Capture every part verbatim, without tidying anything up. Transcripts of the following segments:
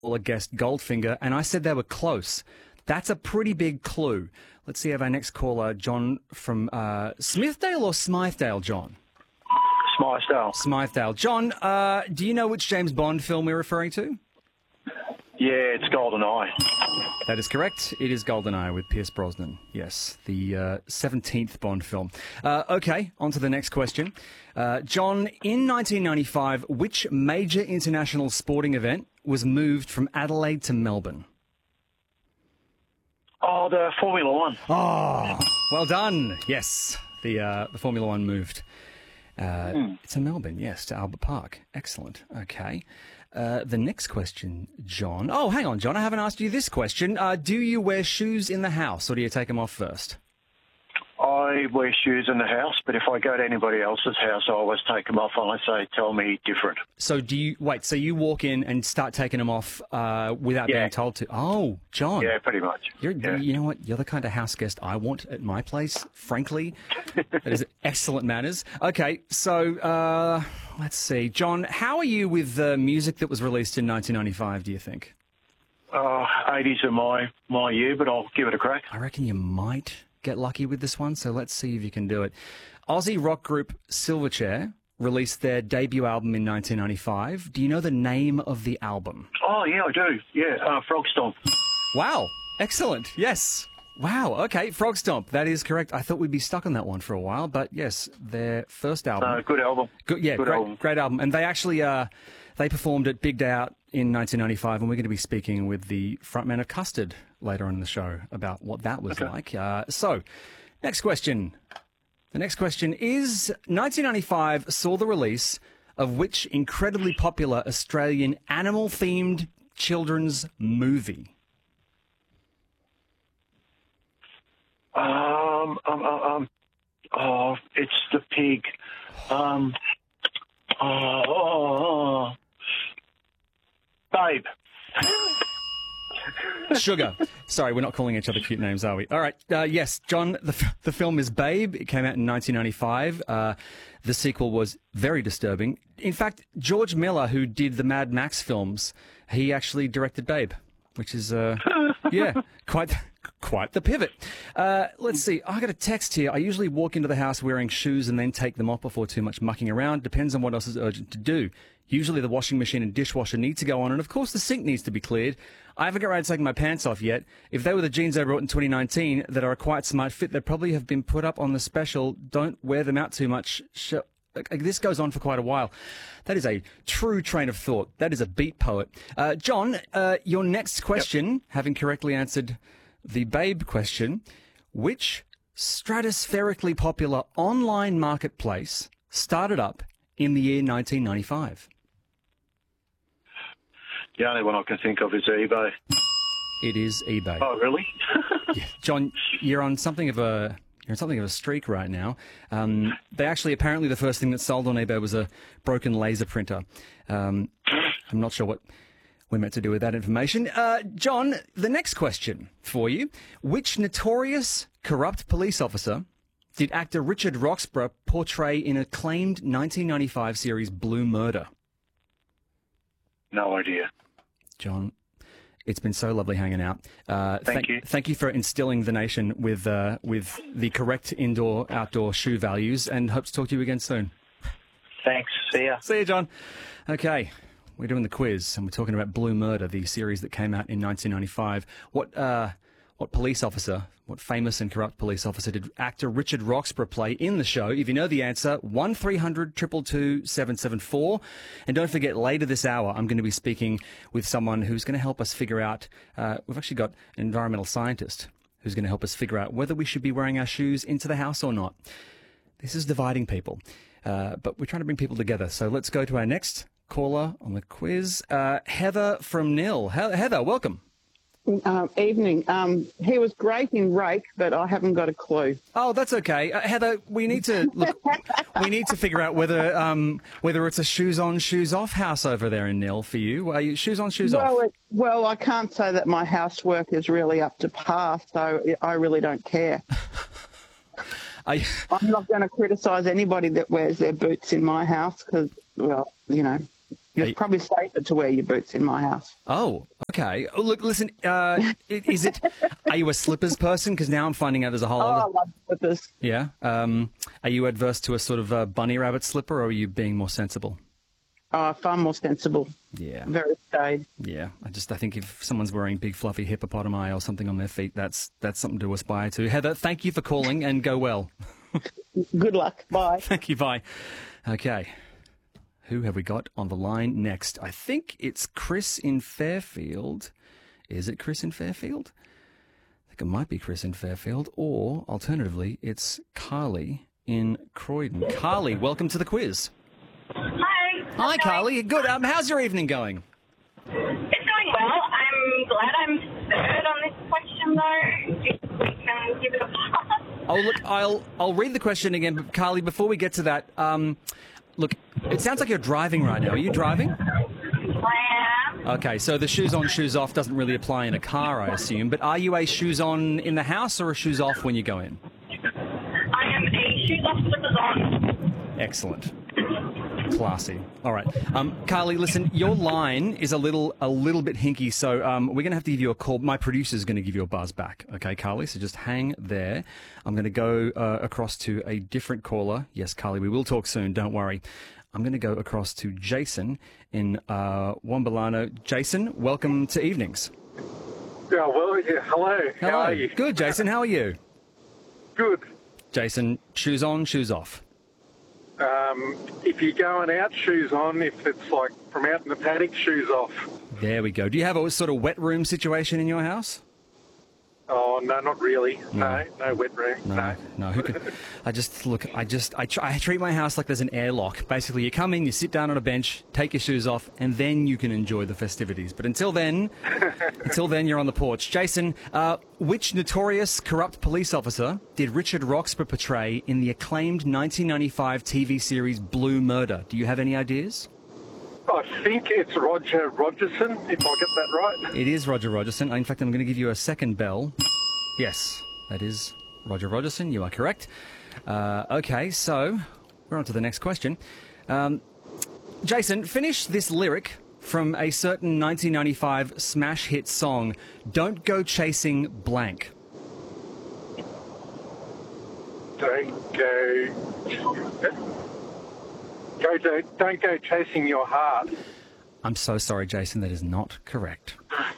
caller guessed Goldfinger, and I said they were close. That's a pretty big clue. Let's see if our next caller, John from uh, Smithdale or Smythdale, John? Smythdale. Smythdale. John, uh, do you know which James Bond film we're referring to? Yeah, it's GoldenEye. That is correct. It is GoldenEye with Pierce Brosnan. Yes, the uh, seventeenth Bond film. Uh, okay, on to the next question. Uh, John, in nineteen ninety-five, which major international sporting event was moved from Adelaide to Melbourne? Oh, the Formula One. Oh, well done. Yes, the uh, the Formula One moved uh, mm. to Melbourne, yes, to Albert Park. Excellent. Okay. Uh, the next question, John. Oh, hang on, John. I haven't asked you this question. Uh, do you wear shoes in the house, or do you take them off first? I wear shoes in the house, but if I go to anybody else's house, I always take them off unless they tell me different. So do you, wait, so you walk in and start taking them off uh, without yeah. being told to? Oh, John. Yeah, pretty much. You're, yeah. You know what? You're the kind of house guest I want at my place, frankly. That is excellent manners. Okay, so uh, let's see. John, how are you with the music that was released in nineteen ninety-five, do you think? Uh, eighties are my, my year, but I'll give it a crack. I reckon you might get lucky with this one, so let's see if you can do it. Aussie rock group Silverchair released their debut album in nineteen ninety-five. Do you know the name of the album? Oh, yeah, I do. Yeah, uh, Frog Stomp. Wow, excellent. Yes. Wow, okay, Frog Stomp. That is correct. I thought we'd be stuck on that one for a while, but yes, their first album. Uh, good album. Good, yeah, good great, album. great album. And they actually uh, they performed at Big Day Out in nineteen ninety-five, and we're going to be speaking with the frontman of Custard later on in the show about what that was okay. like. Uh, so, next question. The next question is, nineteen ninety-five saw the release of which incredibly popular Australian animal-themed children's movie? Um, um, um, um oh, it's the pig. Um, oh, oh, oh. Babe. Sugar. Sorry, we're not calling each other cute names, are we? All right. Uh, yes, John, the, f- the film is Babe. It came out in nineteen ninety-five. Uh, the sequel was very disturbing. In fact, George Miller, who did the Mad Max films, he actually directed Babe, which is, uh, yeah, quite... Quite the pivot. Uh, let's see. I got a text here. I usually walk into the house wearing shoes and then take them off before too much mucking around. Depends on what else is urgent to do. Usually the washing machine and dishwasher need to go on, and of course the sink needs to be cleared. I haven't got around to taking my pants off yet. If they were the jeans I bought in twenty nineteen that are a quite smart fit, they probably have been put up on the special. Don't wear them out too much. Sh- This goes on for quite a while. That is a true train of thought. That is a beat poet. Uh, John, uh, your next question, yep. having correctly answered the Babe question, which stratospherically popular online marketplace started up in the year nineteen ninety-five? The only one I can think of is eBay. It is eBay. Oh, really? Yeah. John, you're on something of a you're on something of a streak right now. Um, they actually apparently the first thing that sold on eBay was a broken laser printer. Um, I'm not sure what we're meant to do with that information. Uh, John, the next question for you. Which notorious corrupt police officer did actor Richard Roxburgh portray in acclaimed nineteen ninety-five series Blue Murder? No idea. John, it's been so lovely hanging out. Uh, thank, thank you. Thank you for instilling the nation with, uh, with the correct indoor-outdoor shoe values, and hope to talk to you again soon. Thanks. See ya. See you, John. Okay. We're doing the quiz, and we're talking about Blue Murder, the series that came out in nineteen ninety-five. What uh, what police officer, what famous and corrupt police officer did actor Richard Roxburgh play in the show? If you know the answer, one three hundred two two two seven seven four. And don't forget, later this hour, I'm going to be speaking with someone who's going to help us figure out, uh, we've actually got an environmental scientist who's going to help us figure out whether we should be wearing our shoes into the house or not. This is dividing people, uh, but we're trying to bring people together. So let's go to our next caller on the quiz, uh, Heather from Nil. He- Heather, welcome. Um, evening. Um, he was great in Rake, but I haven't got a clue. Oh, that's okay, uh, Heather. We need to look. we need to figure out whether um, whether it's a shoes on, shoes off house over there in Nil for you. Are you shoes on, shoes well, off? It, well, I can't say that my housework is really up to par, so I really don't care. You... I'm not going to criticise anybody that wears their boots in my house because, well, you know. It's probably safer to wear your boots in my house. Oh, okay. Oh, look, listen, uh, i- is it, are you a slippers person? Because now I'm finding out there's a whole Oh, I other... love slippers. Yeah? Um, are you adverse to a sort of uh, bunny rabbit slipper, or are you being more sensible? Oh, far more sensible. Yeah. Very staid. Yeah. I just, I think if someone's wearing big fluffy hippopotami or something on their feet, that's that's something to aspire to. Heather, thank you for calling and go well. Good luck. Bye. Thank you, bye. Okay. Who have we got on the line next? I think it's Chris in Fairfield. Is it Chris in Fairfield? I think it might be Chris in Fairfield. Or, alternatively, it's Carly in Croydon. Carly, welcome to the quiz. Hi. Hi, Carly. Good. Um, how's your evening going? It's going well. I'm glad I'm third on this question, though. If we can give it a pass. Oh, look, I'll I'll read the question again, but Carly, before we get to that, um, look, it sounds like you're driving right now. Are you driving? I am. Okay, so the shoes on, shoes off doesn't really apply in a car, I assume. But are you a shoes on in the house or a shoes off when you go in? I am a shoes off, slippers on. Excellent. Classy. All right. Um, Carly, listen, your line is a little a little bit hinky, so um, we're going to have to give you a call. My producer's going to give you a buzz back. Okay, Carly? So just hang there. I'm going to go uh, across to a different caller. Yes, Carly, we will talk soon. Don't worry. I'm going to go across to Jason in uh, Wombalano. Jason, welcome to Evenings. Yeah, well, yeah, hello. How Hello. are you? Good, Jason. How are you? Good. Jason, shoes on, shoes off. Um, if you're going out, shoes on. If it's like from out in the paddock, shoes off. There we go. Do you have a sort of wet room situation in your house? Oh, no, not really. No, no, wet room. No, No. no. Who could? I just look. I just. I, try, I treat my house like there's an airlock. Basically, you come in, you sit down on a bench, take your shoes off, and then you can enjoy the festivities. But until then, until then, you're on the porch. Jason, uh, which notorious corrupt police officer did Richard Roxburgh portray in the acclaimed nineteen ninety-five T V series Blue Murder? Do you have any ideas? I think it's Roger Rogerson, if I get that right. It is Roger Rogerson. In fact, I'm going to give you a second bell. Yes, that is Roger Rogerson. You are correct. Uh, okay, so we're on to the next question. Um, Jason, finish this lyric from a certain nineteen ninety-five smash hit song, Don't Go Chasing Blank. Don't go... Go to, don't go chasing your heart. I'm so sorry, Jason. That is not correct.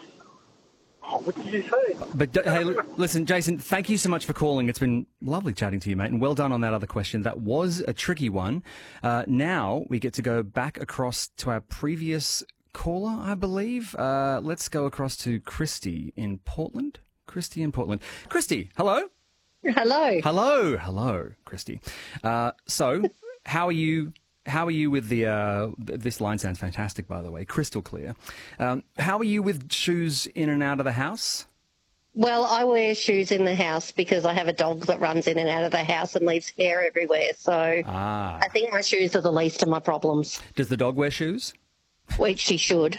Oh, what did you say? But d- hey, l- listen, Jason, thank you so much for calling. It's been lovely chatting to you, mate, and well done on that other question. That was a tricky one. Uh, now we get to go back across to our previous caller, I believe. Uh, let's go across to Christy in Portland. Christy in Portland. Christy, hello. Hello. Hello, hello, Christy. Uh, so, how are you? How are you with the? Uh, th- this line sounds fantastic, by the way, crystal clear. Um, how are you with shoes in and out of the house? Well, I wear shoes in the house because I have a dog that runs in and out of the house and leaves hair everywhere. So Ah, I think my shoes are the least of my problems, does the dog wear shoes? which she should.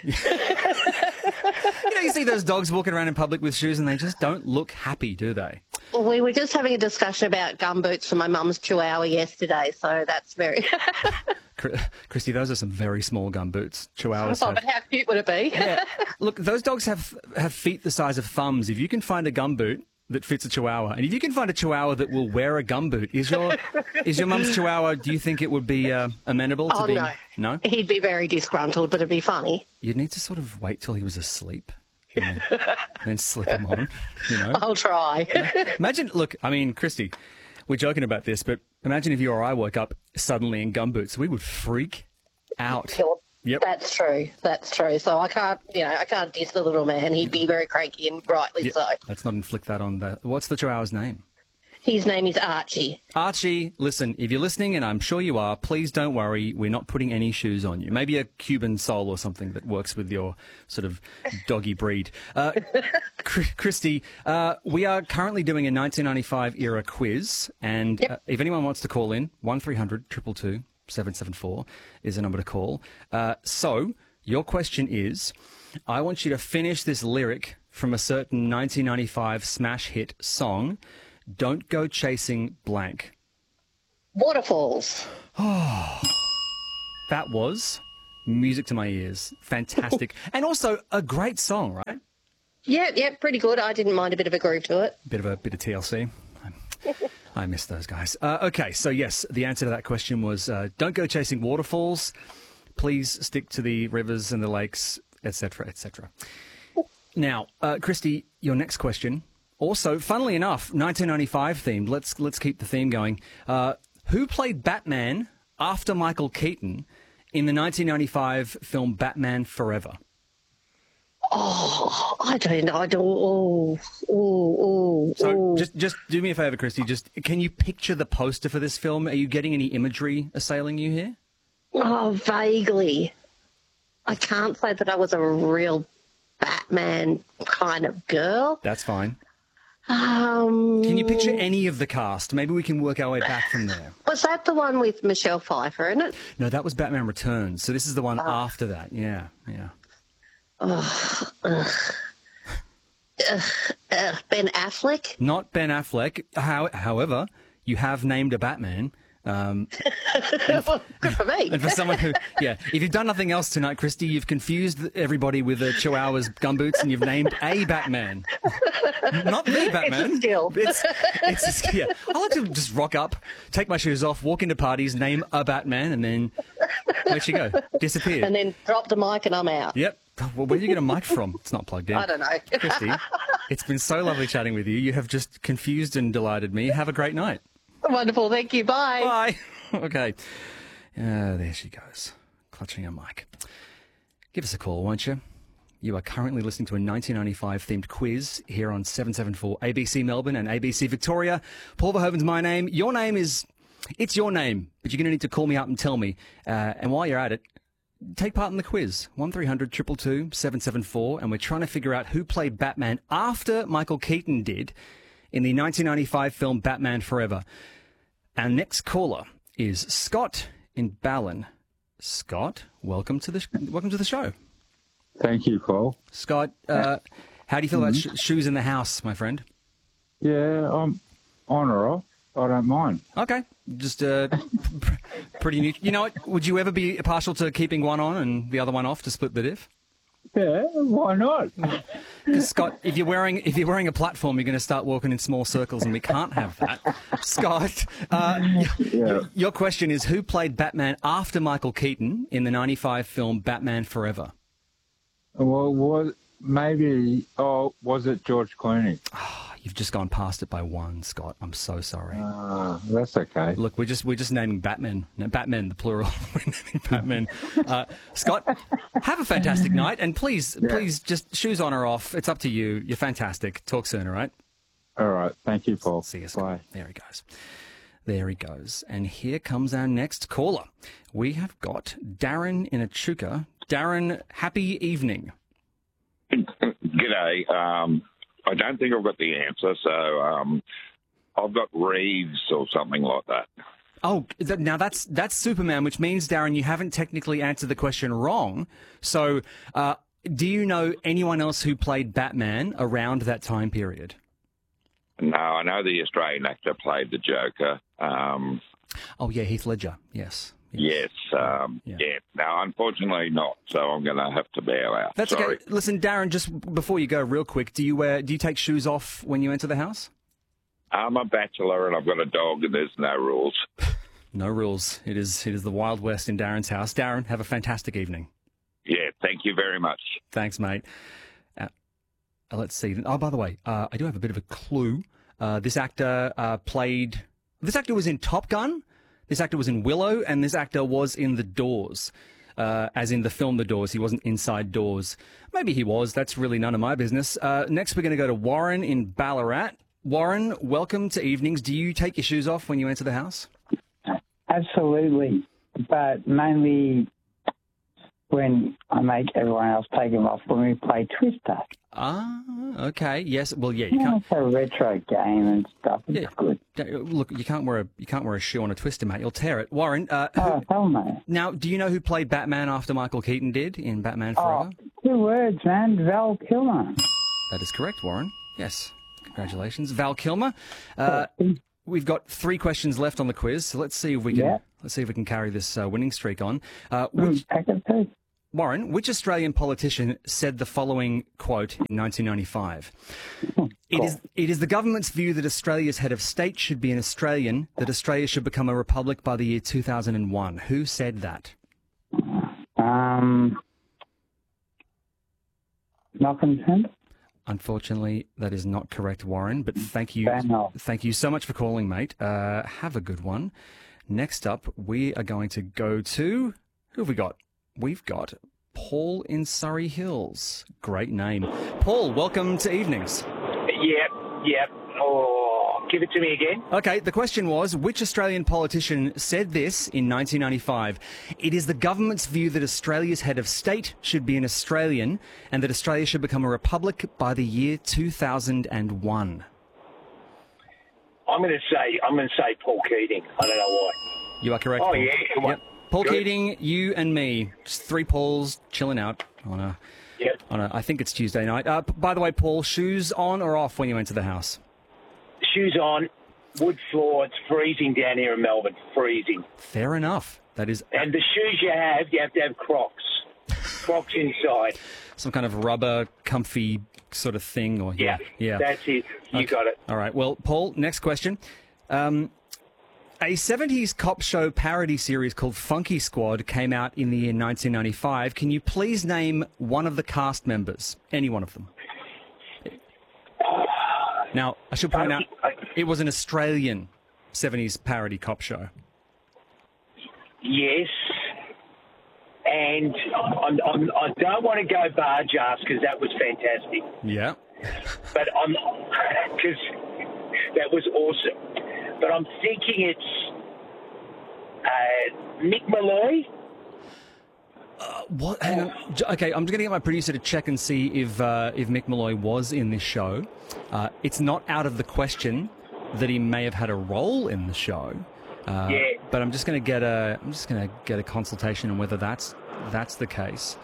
You know, you see those dogs walking around in public with shoes, and they just don't look happy, do they? Well, we were just having a discussion about gumboots for my mum's chihuahua yesterday, so that's very... Chr- Christy, those are some very small gum boots. Chihuahuas Oh, have. but how cute would it be? Yeah. Look, those dogs have have feet the size of thumbs. If you can find a gum boot that fits a chihuahua, and if you can find a chihuahua that will wear a gum boot, is your is your mum's chihuahua? Do you think it would be uh, amenable to Oh, being? no. No. He'd be very disgruntled, but it'd be funny. You'd need to sort of wait till he was asleep, and then, and then slip him on. You know. I'll try. Imagine, look, I mean, Christy, we're joking about this, but imagine if you or I woke up suddenly in gumboots. We would freak out. Yep. That's true. That's true. So I can't, you know, I can't diss the little man. He'd be very cranky and rightly Yep. so. Let's not inflict that on the... What's the chihuahua's name? His name is Archie. Archie, listen, if you're listening, and I'm sure you are, please don't worry. We're not putting any shoes on you. Maybe a Cuban sole or something that works with your sort of doggy breed. Uh, Chr- Christy, uh, we are currently doing a nineteen ninety-five era quiz, and Yep. uh, if anyone wants to call in, one three hundred two two two seven seven four is the number to call. Uh, so, your question is, I want you to finish this lyric from a certain nineteen ninety-five smash hit song, Don't Go Chasing Blank. Waterfalls. That was Music to my ears. Fantastic. And also a great song, right? Yeah, yeah, pretty good. I didn't mind a bit of a groove to it. Bit of a bit of T L C. I miss those guys. Uh, okay, so yes, the answer to that question was uh, don't go chasing waterfalls. Please stick to the rivers and the lakes, et cetera, et cetera. Now, uh, Christy, your next question. Also, funnily enough, nineteen ninety-five themed. Let's let's keep the theme going. Uh, who played Batman after Michael Keaton in the nineteen ninety-five film Batman Forever? Oh, I don't know. I don't. Oh, oh, oh. So oh. just just do me a favour, Christy. Just can you picture the poster for this film? Are you getting any imagery assailing you here? Oh, vaguely. I can't say that I was a real Batman kind of girl. That's fine. Um, Can you picture any of the cast? Maybe we can work our way back from there. Was that the one with Michelle Pfeiffer in it? No, that was Batman Returns. So this is the one after that. Yeah, yeah. Oh, ugh. Ugh, ugh. Ben Affleck? Not Ben Affleck. How, however, you have named a Batman. Um, Well, good for me. and for someone who, yeah, if you've done nothing else tonight, Christy, you've confused everybody with the Chihuahua's gumboots and you've named a Batman. Not the Batman. It's a skill. It's, it's, yeah. I like to just rock up, take my shoes off, walk into parties, name a Batman, and then where'd she go? Disappeared. And then drop the mic and I'm out. Yep. Well, where did you get a mic from? It's not plugged in. I don't know. Christy, it's been so lovely chatting with you. You have just confused and delighted me. Have a great night. Wonderful. Thank you. Bye. Bye. Okay. Uh, there she goes, clutching a mic. Give us a call, won't you? You are currently listening to a nineteen ninety-five themed quiz here on seven seventy-four A B C Melbourne and A B C Victoria. Paul Verhoeven's my name. Your name is, it's your name, but you're going to need to call me up and tell me. Uh, and while you're at it, take part in the quiz. one three hundred two two two seven seven four. And we're trying to figure out who played Batman after Michael Keaton did in the nineteen ninety-five film Batman Forever. Our next caller is Scott in Ballin. Scott, welcome to the welcome to the show. Thank you, Paul. Scott, uh, how do you feel about sh- shoes in the house, my friend? Yeah, I'm on or off. I don't mind. Okay, just uh, pr- pretty new. You know what? Would you ever be partial to keeping one on and the other one off to split the diff? Yeah, why not? 'Cause, Scott, if you're wearing if you're wearing a platform, you're going to start walking in small circles, and we can't have that. Scott, uh, Yeah. your, your question is: who played Batman after Michael Keaton in the ninety-five film Batman Forever? Well, was maybe? Oh, was it George Clooney? You've just gone past it by one, Scott. I'm so sorry. Uh, that's okay. Look, we're just we're just naming Batman. No, Batman, the plural. We're naming Batman. Uh, Scott, have a fantastic night, and please, Yeah. please, just shoes on or off. It's up to you. You're fantastic. Talk soon, all right? All right. Thank you, Paul. See you, Scott. Bye. There he goes. There he goes. And here comes our next caller. We have got Darren in Echuca. Darren, happy evening. G'day. Um, I don't think I've got the answer, so um, I've got Reeves or something like that. Oh, th- now that's that's Superman, which means, Darren, you haven't technically answered the question wrong. So, uh, do you know anyone else who played Batman around that time period? No, I know the Australian actor played the Joker. Um, Oh, yeah, Heath Ledger. Yes. yes. Um, Yeah. yeah. No, unfortunately not. So I'm going to have to bail out. That's Sorry. okay. Listen, Darren, just before you go, real quick, do you wear? Do you take shoes off when you enter the house? I'm a bachelor and I've got a dog and there's no rules. No rules. It is. It is the Wild West in Darren's house. Darren, have a fantastic evening. Yeah, thank you very much. Thanks, mate. Uh, let's see. Oh, by the way, uh, I do have a bit of a clue. Uh, this actor uh, played. This actor was in Top Gun. This actor was in Willow, and this actor was in The Doors, uh, as in the film The Doors. He wasn't inside Doors. Maybe he was. That's really none of my business. Uh, next, we're going to go to Warren in Ballarat. Warren, welcome to Evenings. Do you take your shoes off when you enter the house? Absolutely, but mainly when I make everyone else take them off when we play Twister. Ah, okay. Yes. Well, yeah. You You know, can't. it's a retro game and stuff. It's Yeah. good. Look, you can't wear a you can't wear a shoe on a Twister, mate. You'll tear it. Warren. Uh, who- Oh, hell no. now, do you know who played Batman after Michael Keaton did in Batman Oh, Forever? two words, man. Val Kilmer. That is correct, Warren. Yes. Congratulations, Val Kilmer. Uh, we've got three questions left on the quiz, so let's see if we can Yeah. let's see if we can carry this uh, winning streak on. Uh, which, Mm, pack of two. Warren, which Australian politician said the following quote in nineteen ninety-five? It is, it is the government's view that Australia's head of state should be an Australian, that Australia should become a republic by the year two thousand one. Who said that? Um, Malcolmson. Unfortunately, that is not correct, Warren, but thank you. Wow. Thank you so much for calling, mate. Uh, have a good one. Next up, we are going to go to, who have we got? We've got Paul in Surrey Hills. Great name. Paul, welcome to Evenings. Yep, yep. Oh, give it to me again. Okay, the question was, which Australian politician said this in nineteen ninety-five? It is the government's view that Australia's head of state should be an Australian and that Australia should become a republic by the year two thousand one. I'm going to say, I'm going to say Paul Keating. I don't know why. You are correct, Oh, Paul. yeah, come on. Yep. Paul Good. Keating, you and me, just three Pauls chilling out on a, Yep. on a, I think it's Tuesday night. Uh, p- by the way, Paul, shoes on or off when you enter the house? Shoes on, wood floor. It's freezing down here in Melbourne. Freezing. Fair enough. That is And the shoes you have, you have to have Crocs. Crocs inside. some kind of rubber, comfy sort of thing, or Yeah. yeah. That's it. You Okay. got it. All right. Well, Paul, next question. Um, a seventies cop show parody series called Funky Squad came out in the year nineteen ninety-five. Can you please name one of the cast members? Any one of them. Now, I should point out, it was an Australian seventies parody cop show. Yes. And I'm, I'm, I don't want to go barge ass because that was fantastic. Yeah. But I'm because that was awesome. But I'm thinking it's uh, Mick Malloy. What? Hang on. J- Okay, I'm just going to get my producer to check and see if uh, if Mick Malloy was in this show. Uh, it's not out of the question that he may have had a role in the show. Uh, Yeah. But I'm just going to get a I'm just going to get a consultation on whether that's that's the case.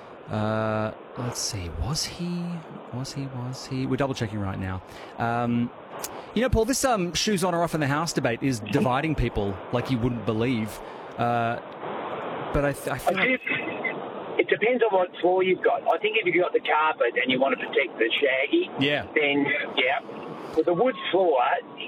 Uh, let's see. Was he? Was he? Was he? We're double checking right now. Um, you know, Paul, this um, shoes on or off in the house debate is dividing people like you wouldn't believe. Uh, but I, th- I feel I like... do, it depends on what floor you've got. I think if you've got the carpet and you want to protect the shaggy, Yeah. then yeah. With the wood floor,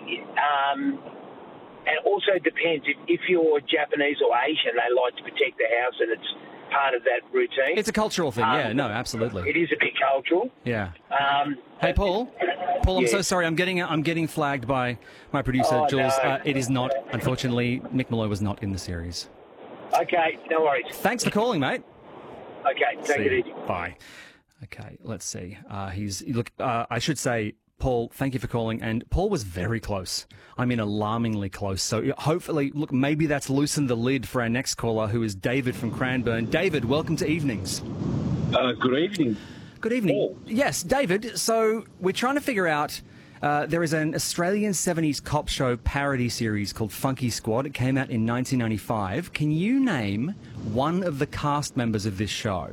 um, and also depends if, if you're Japanese or Asian, they like to protect the house and it's part of that routine. It's a cultural thing, yeah. Um, No, absolutely. It is a bit cultural. Yeah. Um, Hey, Paul. Paul, I'm Yeah. so sorry. I'm getting I'm getting flagged by my producer, Oh, Jules. no. Uh, it is not. Unfortunately, Mick Malloy was not in the series. Okay, no worries. Thanks for calling, mate. Okay, take See it you. easy. Bye. Okay, let's see. Uh, he's look. Uh, I should say, Paul, thank you for calling. And Paul was very close. I mean, alarmingly close. So hopefully, look, maybe that's loosened the lid for our next caller, who is David from Cranbourne. David, welcome to Evenings. Uh, good evening. Good evening. Yes, David. So we're trying to figure out. Uh, there is an Australian seventies cop show parody series called Funky Squad. It came out in nineteen ninety-five. Can you name one of the cast members of this show?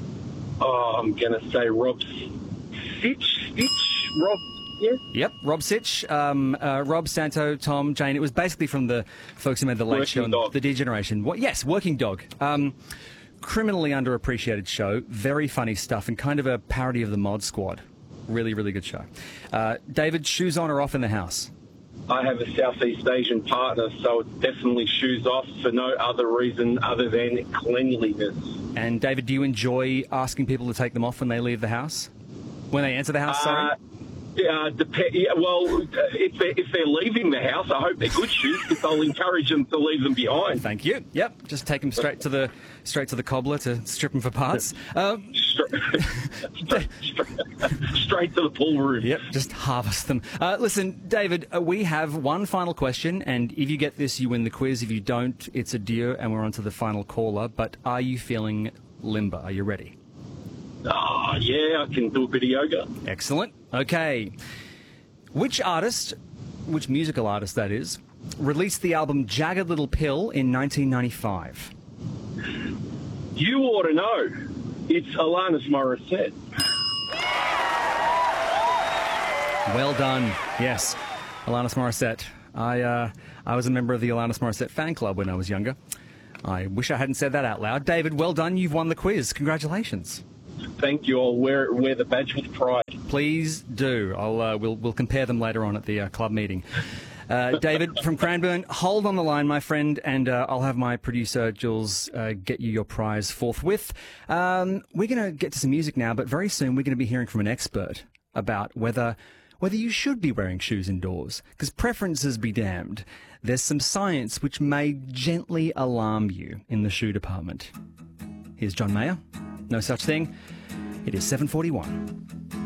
Oh, I'm going to say Rob Sitch. Sitch? Rob, yeah? Yep, Rob Sitch, um, uh, Rob Santo, Tom, Jane. It was basically from the folks who made The Late Working Show and Dog. The Degeneration. What? Yes, Working Dog. Um, criminally underappreciated show. Very funny stuff and kind of a parody of the Mod Squad. Really, really good show. Uh, David, shoes on or off in the house? I have a Southeast Asian partner, so it's definitely shoes off for no other reason other than cleanliness. And David, do you enjoy asking people to take them off when they leave the house? When they enter the house, sorry? Uh, yeah, dep- yeah, well, if they're, if they're leaving the house, I hope they're good shoes because I'll encourage them to leave them behind. Thank you. Yep, just take them straight to the straight to the cobbler to strip them for parts. Um, straight, straight to the pool room. Yep, just harvest them. Uh, listen, David, uh, we have one final question, and if you get this, you win the quiz. If you don't, it's adieu, and we're on to the final caller. But are you feeling limber? Are you ready? Oh, yeah, I can do a bit of yoga. Excellent. Okay. Which artist, which musical artist that is, released the album Jagged Little Pill in nineteen ninety-five? You ought to know. It's Alanis Morissette. Well done. Yes, Alanis Morissette. I uh, I was a member of the Alanis Morissette fan club when I was younger. I wish I hadn't said that out loud. David, well done. You've won the quiz. Congratulations. Thank you. I'll wear, wear the badge with pride. Please do. I'll uh, we'll we'll compare them later on at the uh, club meeting. Uh, David from Cranbourne, hold on the line, my friend, and uh, I'll have my producer, Jules, uh, get you your prize forthwith. Um, we're going to get to some music now, but very soon we're going to be hearing from an expert about whether whether you should be wearing shoes indoors, because preferences be damned. There's some science which may gently alarm you in the shoe department. Here's John Mayer. No such thing. It is seven forty-one.